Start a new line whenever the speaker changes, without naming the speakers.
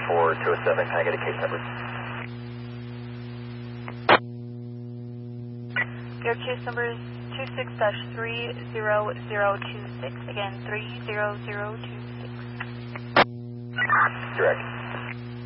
for 207. Can I get a case number?
Your case number is 26-30026. Again, 30026.
Direct.